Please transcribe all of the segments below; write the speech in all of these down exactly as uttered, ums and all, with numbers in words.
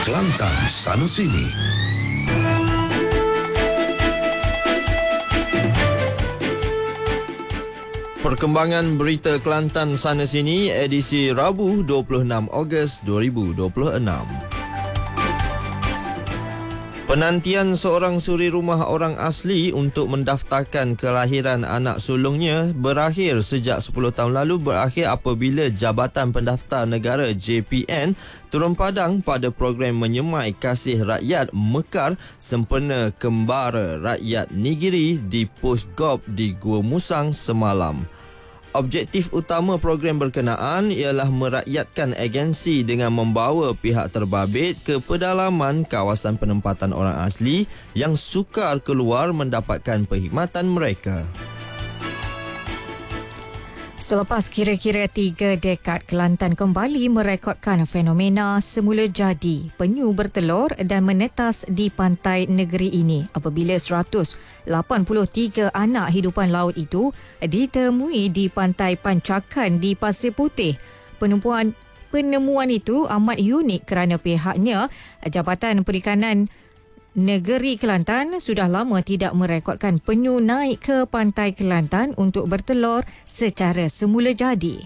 Kelantan sana sini. Perkembangan berita Kelantan sana sini edisi Rabu dua puluh enam Ogos dua ribu dua puluh enam. Penantian seorang suri rumah orang asli untuk mendaftarkan kelahiran anak sulungnya berakhir sejak sepuluh tahun lalu berakhir apabila Jabatan Pendaftar Negara J P N turun padang pada program menyemai kasih rakyat mekar sempena kembara rakyat Nigiri di Pos Gov di Gua Musang semalam. Objektif utama program berkenaan ialah merakyatkan agensi dengan membawa pihak terbabit ke pedalaman kawasan penempatan orang asli yang sukar keluar mendapatkan perkhidmatan mereka. Selepas kira-kira tiga dekad, Kelantan kembali merekodkan fenomena semula jadi penyu bertelur dan menetas di pantai negeri ini apabila seratus lapan puluh tiga anak hidupan laut itu ditemui di pantai Pancakan di Pasir Putih. Penemuan penemuan itu amat unik kerana pihaknya Jabatan Perikanan Negeri Kelantan sudah lama tidak merekodkan penyu naik ke pantai Kelantan untuk bertelur secara semula jadi.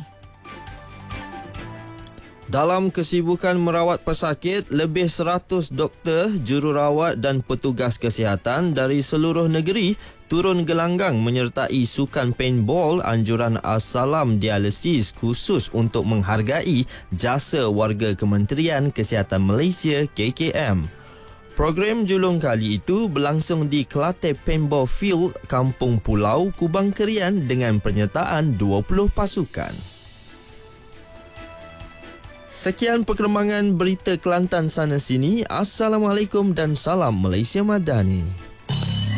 Dalam kesibukan merawat pesakit, lebih seratus doktor, jururawat dan petugas kesihatan dari seluruh negeri turun gelanggang menyertai sukan paintball anjuran Assalam Dialisis khusus untuk menghargai jasa warga Kementerian Kesihatan Malaysia K K M. Program julung kali itu berlangsung di Kelate Paintball Field, Kampung Pulau, Kubang Kerian dengan penyertaan dua puluh pasukan. Sekian perkembangan berita Kelantan sana sini. Assalamualaikum dan salam Malaysia Madani.